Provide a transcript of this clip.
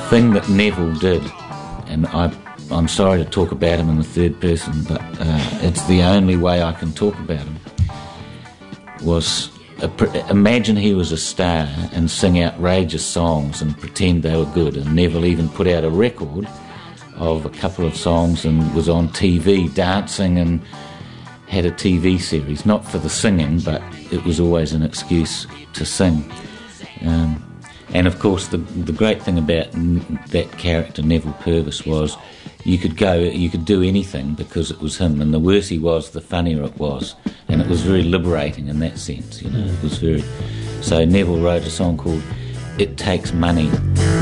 thing that Neville did, and I'm sorry to talk about him in the third person, but it's the only way I can talk about him, was imagine he was a star and sing outrageous songs and pretend they were good. And Neville even put out a record of a couple of songs and was on TV dancing and had a TV series, not for the singing, but it was always an excuse to sing. And of course the great thing about that character, Neville Purvis, was you could do anything because it was him, and the worse he was, the funnier it was, and it was very liberating in that sense, you know. It was very... So Neville wrote a song called It Takes Money.